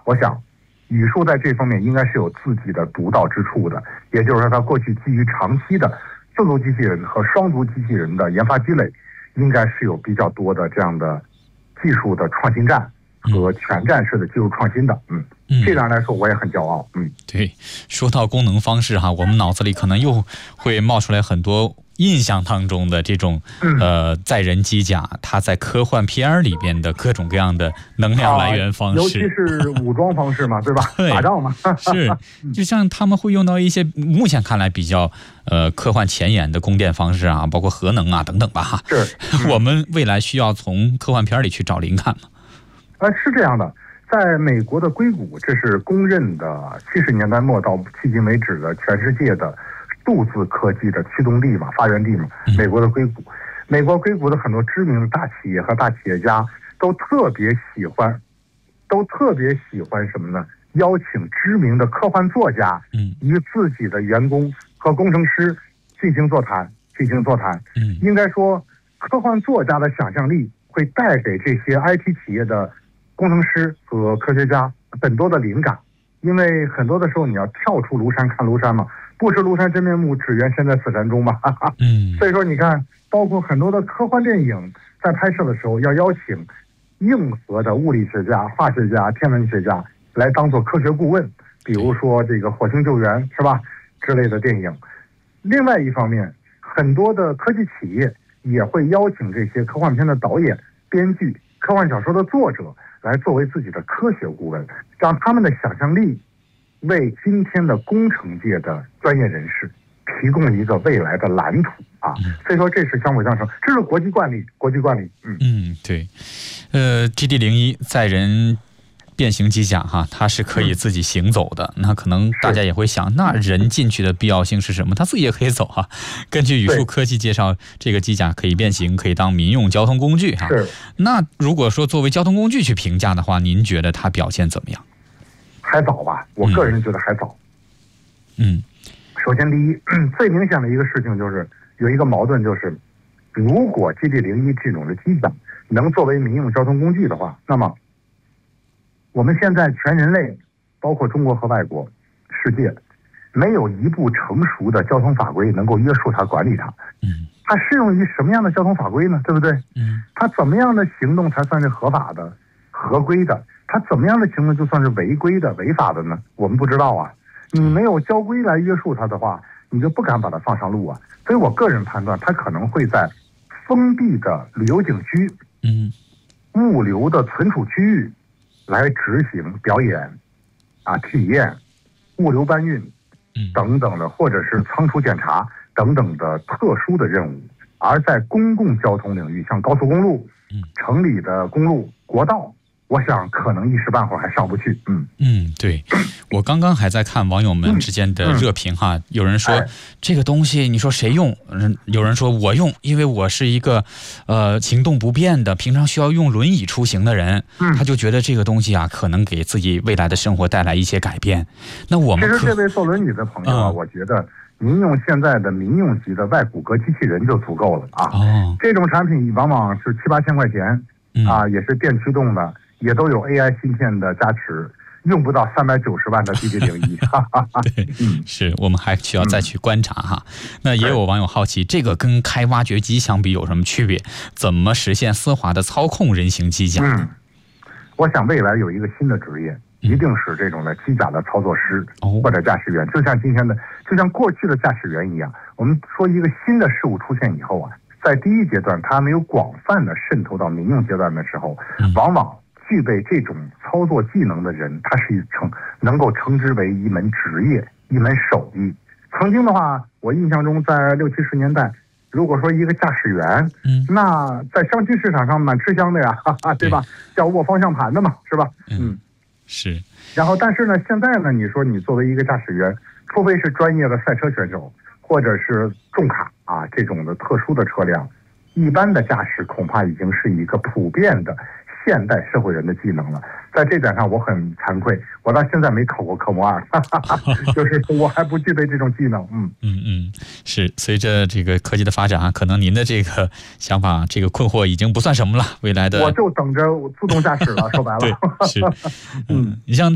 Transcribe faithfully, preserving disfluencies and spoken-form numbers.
我想宇树在这方面应该是有自己的独到之处的，也就是说，它过去基于长期的自读机器人和双读机器人的研发积累，应该是有比较多的这样的技术的创新战和全站式的技术创新的。嗯，这样来说我也很骄傲。嗯， 对，说到功能方式哈，我们脑子里可能又会冒出来很多印象当中的这种呃载人机甲，它在科幻片里边的各种各样的能量来源方式， 啊、尤其是武装方式嘛，对吧？ 对， 打仗嘛， 是，就像他们会用到一些目前看来比较呃科幻前沿的供电方式啊，包括核能啊等等吧哈。 是， 嗯、我们未来需要从科幻片里去找灵感吗？ 呃，是这样的。在美国的硅谷，这是公认的七十年代末到迄今为止的全世界的数字科技的驱动力嘛，发源地嘛。美国的硅谷，美国硅谷的很多知名的大企业和大企业家都特别喜欢，都特别喜欢什么呢？邀请知名的科幻作家，嗯，与自己的员工和工程师进行座谈，进行座谈。嗯，应该说，科幻作家的想象力会带给这些 I T 企业的工程师和科学家很多的灵感，因为很多的时候你要跳出庐山看庐山嘛，不识庐山真面目，只缘身在此山中嘛。哈哈嗯，所以说你看，包括很多的科幻电影在拍摄的时候，要邀请硬核的物理学家、化学家、天文学家来当做科学顾问，比如说这个《火星救援》是吧之类的电影。另外一方面，很多的科技企业也会邀请这些科幻片的导演、编剧、科幻小说的作者来作为自己的科学顾问，让他们的想象力为今天的工程界的专业人士提供一个未来的蓝图啊！所以说这是相辅相成，这是国际惯例，国际惯例。嗯嗯， 对，呃 ，G D 零一载人变形机甲哈，它是可以自己行走的。嗯、那可能大家也会想，那人进去的必要性是什么？它自己也可以走哈。根据宇树科技介绍，这个机甲可以变形，可以当民用交通工具哈。那如果说作为交通工具去评价的话，您觉得它表现怎么样？ 还早吧，我个人觉得还早。嗯，首先第一，最明显的一个事情就是有一个矛盾，就是如果 G D 零一这种的机甲能作为民用交通工具的话，那么我们现在全人类，包括中国和外国、世界，没有一部成熟的交通法规能够约束它、管理它。嗯，它适用于什么样的交通法规呢？对不对？嗯，它怎么样的行动才算是合法的、合规的？它怎么样的行动就算是违规的、违法的呢？我们不知道啊。你没有交规来约束它的话，你就不敢把它放上路啊。所以我个人判断，它可能会在封闭的旅游景区、嗯，物流的存储区域来执行表演、啊体验、物流搬运等等的，或者是仓储检查等等的特殊的任务。而在公共交通领域，像高速公路、城里的公路、国道，我想可能一时半会儿还上不去。嗯嗯，对，我刚刚还在看网友们之间的热评哈，嗯嗯、有人说、哎、这个东西你说谁用？有人说我用，因为我是一个呃行动不便的，平常需要用轮椅出行的人，嗯、他就觉得这个东西啊可能给自己未来的生活带来一些改变。那我们其实这位坐轮椅的朋友啊，嗯、我觉得您用现在的民用级的外骨骼机器人就足够了啊。哦，这种产品往往是七八千块钱、嗯、啊，也是电驱动的。也都有 A I 芯片的加持，用不到三百九十万的 G D 零一。 对，嗯，是我们还需要再去观察哈。嗯、那也有网友好奇，这个跟开挖掘机相比有什么区别？怎么实现丝滑的操控人形机甲？ 嗯，我想未来有一个新的职业，一定是这种的机甲的操作师或者驾驶员，就像今天的，就像过去的驾驶员一样。我们说一个新的事物出现以后啊，在第一阶段它没有广泛的渗透到民用阶段的时候，嗯、往往具备这种操作技能的人，他是称能够称之为一门职业、一门手艺。曾经的话，我印象中在六七十年代，如果说一个驾驶员，嗯，那在相亲市场上蛮吃香的呀，哈哈，对吧？要握方向盘的嘛，是吧？ 嗯，是。 然后，但是呢，现在呢，你说你作为一个驾驶员，除非是专业的赛车选手，或者是重卡啊这种的特殊的车辆，一般的驾驶恐怕已经是一个普遍的现代社会人的技能了。在这点上我很惭愧，我到现在没考过科目二，哈哈哈，就是我还不具备这种技能。嗯嗯嗯，是随着这个科技的发展啊，可能您的这个想法、这个困惑已经不算什么了。未来的我就等着自动驾驶了，说白了。 对，是，嗯，你像。